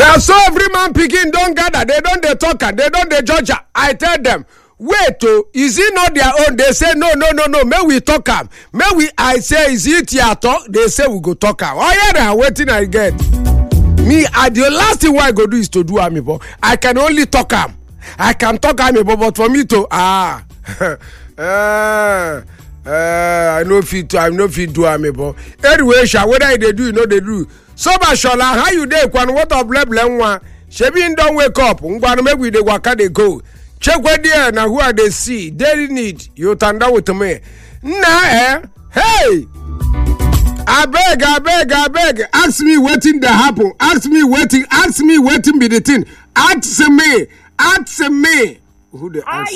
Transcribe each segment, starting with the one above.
Now, so every man picking don't gather. They don't they talk. They don't they judge. I tell them, wait, is it not their own? They say, no. May we talk am. May we, I say, is it your talk? They say, we go talk am. Oh, yeah, now, waiting I get. Me, the last thing what I go do is to do amiibo. I can only talk am. I can talk amiibo, but for me to, I know if it do amiibo. Anyway, whether they do, they do. So, Bashola, how you dey? What up, one? Shebin don't wake up. Make we dey waka dey go. Check where there now who are they see. They need you turn down with me. Nah, hey. I beg. Ask me waiting the happen. Ask me waiting be the thing. Ask me. Who the ask?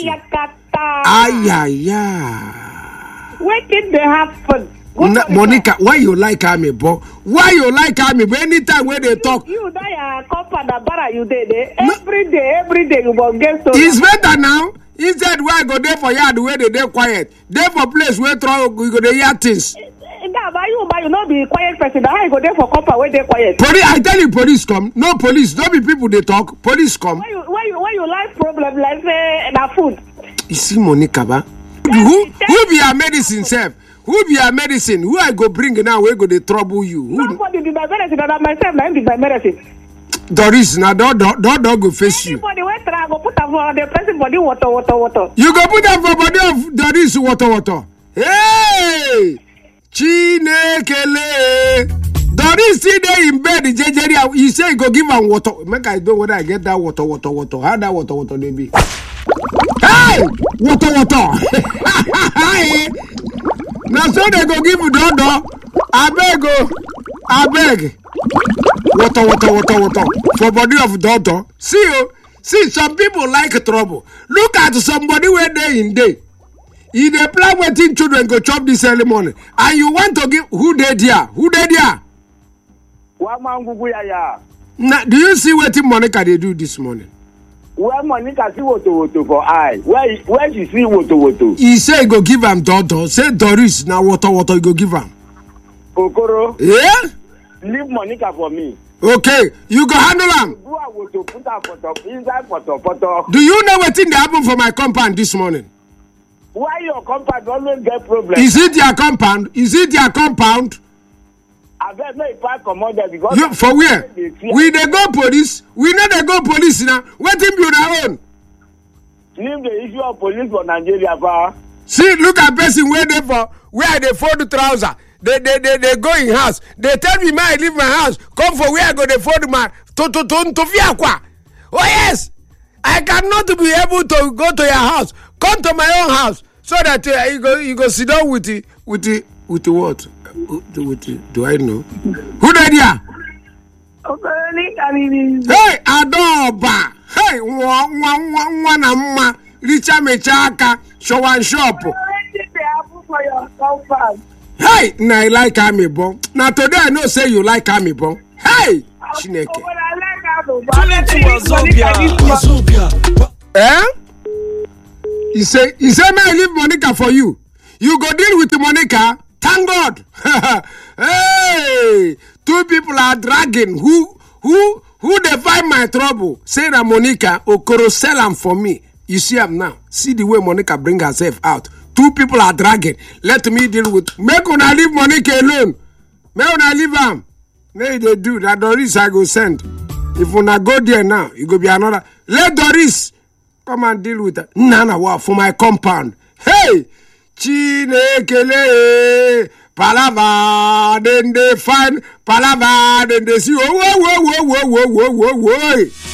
Ayaya. Waiting the happen. Monica, why you like amiibo? Why you like amiibo? Anytime when they talk. You die company bara you dey every day you go get so. It's better now. Instead why go there for yard where they quiet. There for place where throw you go there hear things. Nah, but you not be quiet person. How you go there for company where they quiet? I tell you, police come. No police. Don't be people they talk. Police come. Why you like problem like say na food? You see Monica ba? Who be our medicine self? Who be our medicine? Who I go bring now? Where go they trouble you? Nobody be my medicine. And myself, I be my medicine. Doris, now don't go face you. Anybody where try go put up for the person body water. You go put up for body of Doris water. Hey, Chinekele. Doris see there in bed. You say you go give her water. Make I know whether I get that water. How that water they be? Hey, water. Hey. Now so they go give you Dodo. I beg. Water. For body of Dodo. See some people like trouble. Look at somebody where they in day. If they plan waiting children go chop this early morning. And you want to give who they there? Now do you see what Monica they do this morning? Where Monica see water for eye? Where she see water? He say go give him Dodo. Say Doris now water you go give him. Okoro. Yeah? Leave Monica for me. Okay, you go handle him. Do I want to put her photo inside photo? Do you know what thing that happened for my compound this morning? Why your compound always get problem? Is it your compound? I bet no if I come there because you, for where? We they go police. We know they go police now. What him build our own? Leave the issue of police for Nigeria, pa. See, look at person where they fold the trouser. They go in house. They tell me, I leave my house. Come for where I go. They fold my to fiakwa. Oh yes, I cannot be able to go to your house. Come to my own house so that you go sit down with the what? Do I know? Who that here? Hey, Adoba. Hey, one Richa Mechaka, show and shop. Hey, now I like amiibo. Now today I know say you like amiibo. Hey, Chineke. Eh? He say, may I leave Monica for you. You go deal with Monica. Thank God. Hey, two people are dragging. Who they find my trouble? Say that Monica Okoro sell them for me. You see them now. See the way Monica bring herself out. Two people are dragging. Let me deal with. Make una leave Monica alone. Make una leave them. May they do that. Doris I go send. If una go there now, it go be another. Let Doris come and deal with that. Nana for my compound. Hey, Chinekele. Palava, then they find Palava, then they see. Whoa.